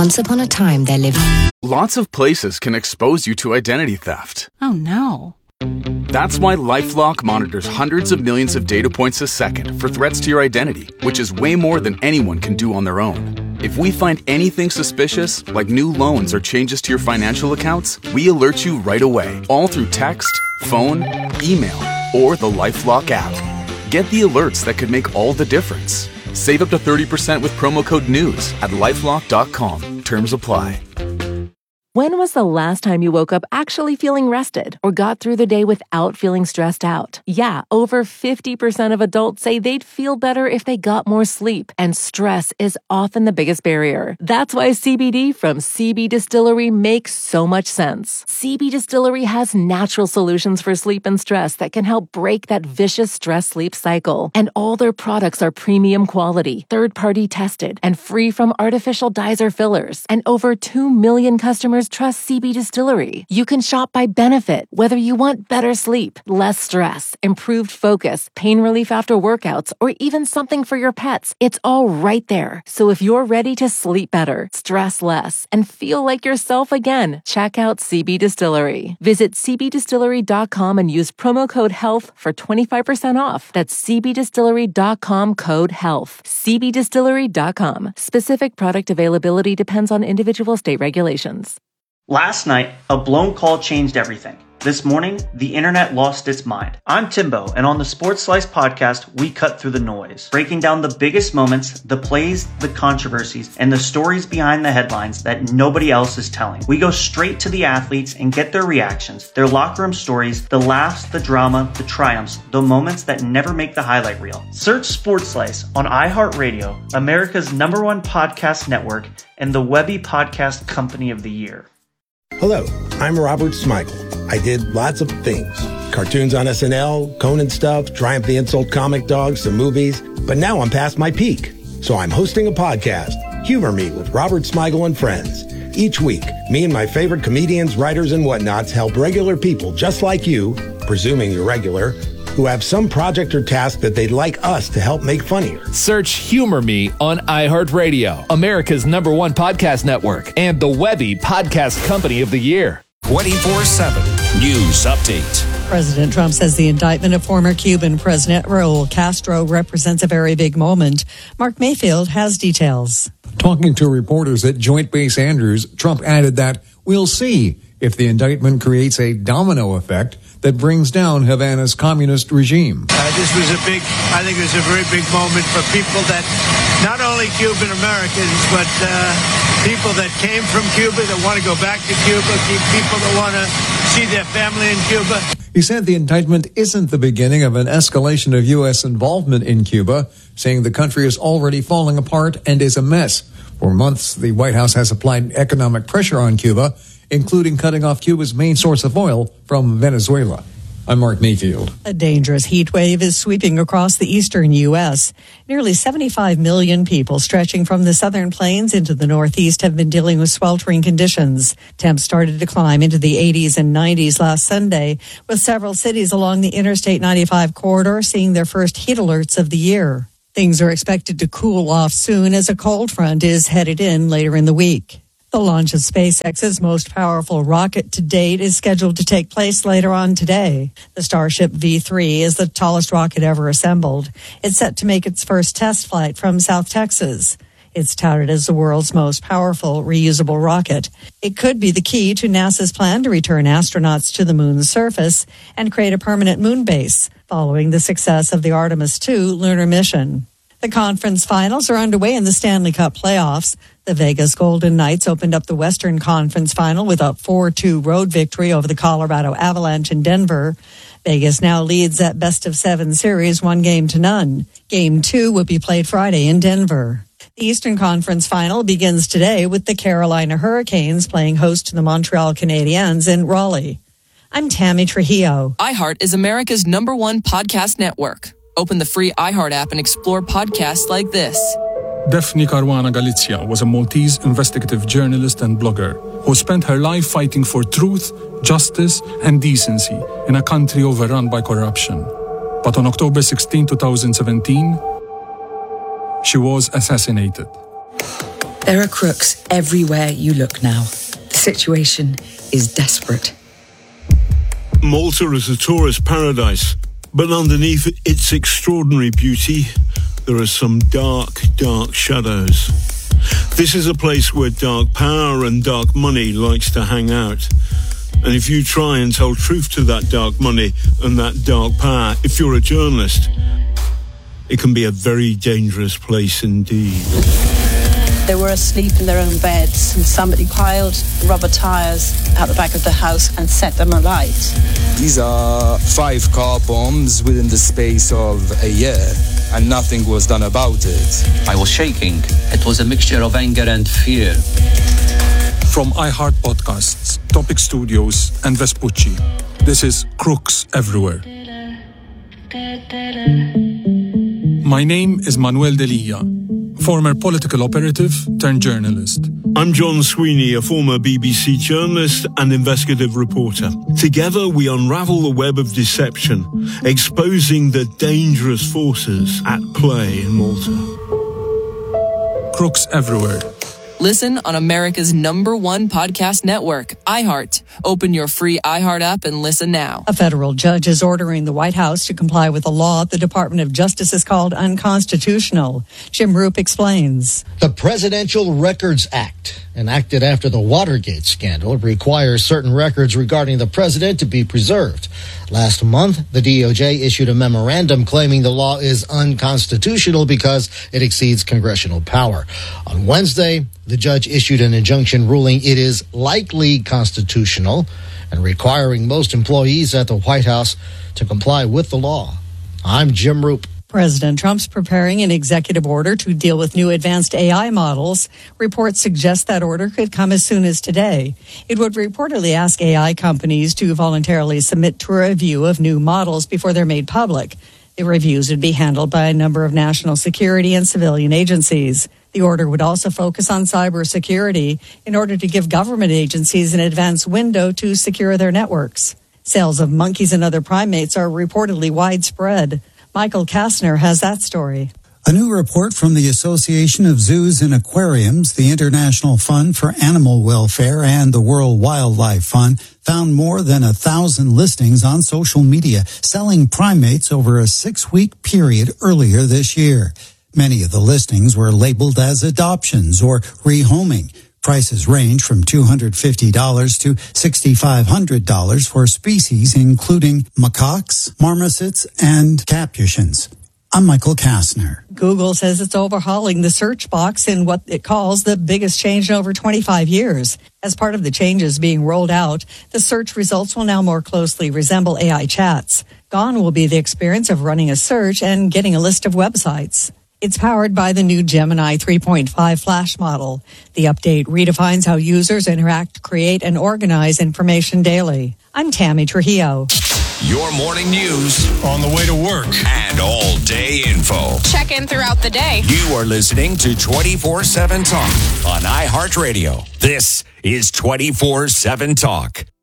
Once upon a time, there lived... Lots of places can expose you to identity theft. Oh, no. That's why LifeLock monitors hundreds of millions of data points a second for threats to your identity, which is way more than anyone can do on their own. If we find anything suspicious, like new loans or changes to your financial accounts, we alert you right away, all through text, phone, email, or the LifeLock app. Get the alerts that could make all the difference. Save up to 30% with promo code NEWS at LifeLock.com. Terms apply. When was the last time you woke up actually feeling rested or got through the day without feeling stressed out? Yeah, over 50% of adults say they'd feel better if they got more sleep, and stress is often the biggest barrier. That's why CBD from CB Distillery makes so much sense. CB Distillery has natural solutions for sleep and stress that can help break that vicious stress-sleep cycle. And all their products are premium quality, third-party tested, and free from artificial dyes or fillers. And over 2 million customers trust CB Distillery. You can shop by benefit, whether you want better sleep, less stress, improved focus, pain relief after workouts, or even something for your pets. It's all right there. So if you're ready to sleep better, stress less, and feel like yourself again, check out CB Distillery. Visit cbdistillery.com and use promo code HEALTH for 25% off. That's cbdistillery.com, code HEALTH. cbdistillery.com. Specific product availability depends on individual state regulations. Last night, a blown call changed everything. This morning, the internet lost its mind. I'm Timbo, and on the Sports Slice podcast, we cut through the noise, breaking down the biggest moments, the plays, the controversies, and the stories behind the headlines that nobody else is telling. We go straight to the athletes and get their reactions, their locker room stories, the laughs, the drama, the triumphs, the moments that never make the highlight reel. Search Sports Slice on iHeartRadio, America's #1 podcast network, and the Webby Podcast Company of the Year. Hello, I'm Robert Smigel. I did lots of things. Cartoons on SNL, Conan stuff, Triumph the Insult Comic Dog, some movies. But now I'm past my peak. So I'm hosting a podcast, Humor Me with Robert Smigel and Friends. Each week, me and my favorite comedians, writers, and whatnots help regular people just like you, presuming you're regular, who have some project or task that they'd like us to help make funnier. Search Humor Me on iHeartRadio, America's #1 podcast network, and the Webby Podcast Company of the Year. 24/7 News Update. President Trump says the indictment of former Cuban President Raul Castro represents a very big moment. Mark Mayfield has details. Talking to reporters at Joint Base Andrews, Trump added that we'll see if the indictment creates a domino effect that brings down Havana's communist regime. I think it was a very big moment for people that, not only Cuban Americans, but people that came from Cuba, that want to go back to Cuba, people that want to see their family in Cuba. He said the indictment isn't the beginning of an escalation of U.S. involvement in Cuba, saying the country is already falling apart and is a mess. For months, the White House has applied economic pressure on Cuba, including cutting off Cuba's main source of oil from Venezuela. I'm Mark Mayfield. A dangerous heat wave is sweeping across the eastern U.S. Nearly 75 million people stretching from the southern plains into the northeast have been dealing with sweltering conditions. Temps started to climb into the 80s and 90s last Sunday, with several cities along the Interstate 95 corridor seeing their first heat alerts of the year. Things are expected to cool off soon as a cold front is headed in later in the week. The launch of SpaceX's most powerful rocket to date is scheduled to take place later on today. The Starship V3 is the tallest rocket ever assembled. It's set to make its first test flight from South Texas. It's touted as the world's most powerful reusable rocket. It could be the key to NASA's plan to return astronauts to the moon's surface and create a permanent moon base, following the success of the Artemis II lunar mission. The conference finals are underway in the Stanley Cup playoffs. The Vegas Golden Knights opened up the Western Conference final with a 4-2 road victory over the Colorado Avalanche in Denver. Vegas now leads that best-of-7 series 1-0. Game 2 will be played Friday in Denver. The Eastern Conference final begins today with the Carolina Hurricanes playing host to the Montreal Canadiens in Raleigh. I'm Tammy Trujillo. iHeart is America's #1 podcast network. Open the free iHeart app and explore podcasts like this. Daphne Caruana Galizia was a Maltese investigative journalist and blogger who spent her life fighting for truth, justice, and decency in a country overrun by corruption. But on October 16, 2017, she was assassinated. There are crooks everywhere you look now. The situation is desperate. Malta is a tourist paradise, but underneath its extraordinary beauty, there are some dark, dark shadows. This is a place where dark power and dark money likes to hang out. And if you try and tell truth to that dark money and that dark power, if you're a journalist, it can be a very dangerous place indeed. They were asleep in their own beds, and somebody piled rubber tires out the back of the house and set them alight. These are 5 car bombs within the space of a year, and nothing was done about it. I was shaking. It was a mixture of anger and fear. From iHeart Podcasts, Topic Studios, and Vespucci, this is Crooks Everywhere. My name is Manuel Delia, former political operative turned journalist. I'm John Sweeney, a former BBC journalist and investigative reporter. Together we unravel the web of deception, exposing the dangerous forces at play in Malta. Crooks Everywhere. Listen on America's #1 podcast network, iHeart. Open your free iHeart app and listen now. A federal judge is ordering the White House to comply with a law the Department of Justice has called unconstitutional. Jim Roop explains. The Presidential Records Act, enacted after the Watergate scandal, requires certain records regarding the president to be preserved. Last month, the DOJ issued a memorandum claiming the law is unconstitutional because it exceeds congressional power. On Wednesday, the judge issued an injunction ruling it is likely constitutional and requiring most employees at the White House to comply with the law. I'm Jim Roop. President Trump's preparing an executive order to deal with new advanced AI models. Reports suggest that order could come as soon as today. It would reportedly ask AI companies to voluntarily submit to a review of new models before they're made public. The reviews would be handled by a number of national security and civilian agencies. The order would also focus on cybersecurity in order to give government agencies an advance window to secure their networks. Sales of monkeys and other primates are reportedly widespread. Michael Kastner has that story. A new report from the Association of Zoos and Aquariums, the International Fund for Animal Welfare, and the World Wildlife Fund found more than 1,000 listings on social media selling primates over a 6-week period earlier this year. Many of the listings were labeled as adoptions or rehoming. Prices range from $250 to $6,500 for species including macaques, marmosets, and capuchins. I'm Michael Kastner. Google says it's overhauling the search box in what it calls the biggest change in over 25 years. As part of the changes being rolled out, the search results will now more closely resemble AI chats. Gone will be the experience of running a search and getting a list of websites. It's powered by the new Gemini 3.5 Flash model. The update redefines how users interact, create, and organize information daily. I'm Tammy Trujillo. Your morning news on the way to work and all-day info. Check in throughout the day. You are listening to 24/7 Talk on iHeartRadio. This is 24/7 Talk.